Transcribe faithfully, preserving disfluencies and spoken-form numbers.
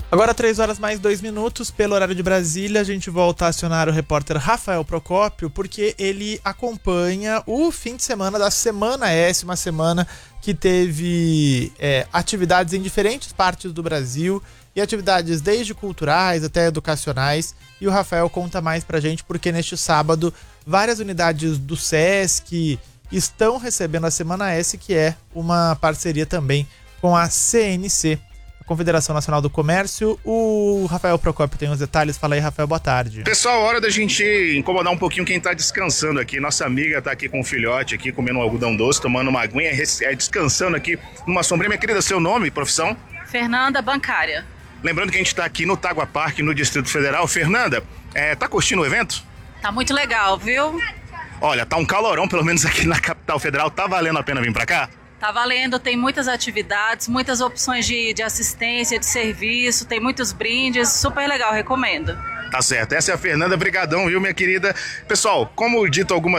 Agora três horas mais dois minutos, pelo horário de Brasília, a gente volta a acionar o repórter Rafael Procópio, porque ele acompanha o fim de semana da Semana S, uma semana que teve é, atividades em diferentes partes do Brasil, e atividades desde culturais até educacionais, e o Rafael conta mais pra gente, porque neste sábado, várias unidades do SESC estão recebendo a Semana S, que é uma parceria também com a C N C. Confederação Nacional do Comércio. O Rafael Procópio tem os detalhes. Fala aí, Rafael, boa tarde. Pessoal, hora da gente incomodar um pouquinho quem tá descansando aqui. Nossa amiga tá aqui com o filhote aqui, comendo um algodão doce, tomando uma aguinha, descansando aqui numa sombrinha. Minha querida, seu nome, profissão? Fernanda, bancária. Lembrando que a gente tá aqui no Tagua Park, no Distrito Federal. Fernanda, é, tá curtindo o evento? Tá muito legal, viu? Olha, tá um calorão, pelo menos aqui na capital federal. Tá valendo a pena vir pra cá? Tá valendo, tem muitas atividades, muitas opções de, de assistência, de serviço, tem muitos brindes, super legal, recomendo. Tá certo, essa é a Fernanda, brigadão, viu, minha querida? Pessoal, como dito algumas